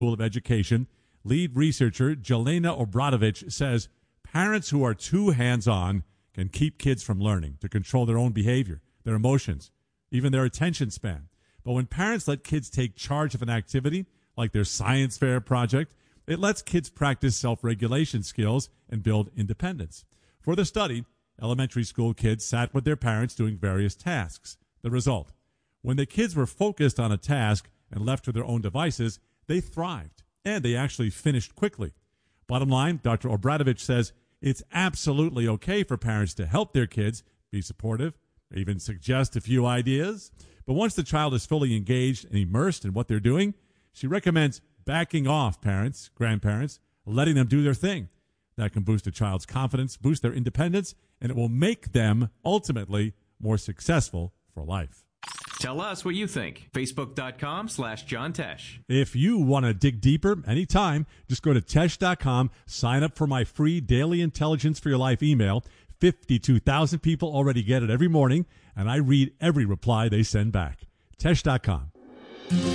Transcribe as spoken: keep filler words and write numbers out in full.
School of Education, lead researcher Jelena Obradovich says parents who are too hands-on can keep kids from learning to control their own behavior, their emotions, even their attention span. But when parents let kids take charge of an activity, like their science fair project, it lets kids practice self-regulation skills and build independence. For the study, elementary school kids sat with their parents doing various tasks. The result: when the kids were focused on a task and left to their own devices, they thrived, and they actually finished quickly. Bottom line, Doctor Obradovich says it's absolutely okay for parents to help their kids, be supportive, or even suggest a few ideas. But once the child is fully engaged and immersed in what they're doing, she recommends backing off parents, grandparents, letting them do their thing. That can boost a child's confidence, boost their independence, and it will make them ultimately more successful for life. Tell us what you think. Facebook.com slash John Tesh. If you want to dig deeper anytime, just go to Tesh dot com, sign up for my free daily Intelligence for Your Life email. fifty-two thousand people already get it every morning, and I read every reply they send back. Tesh dot com.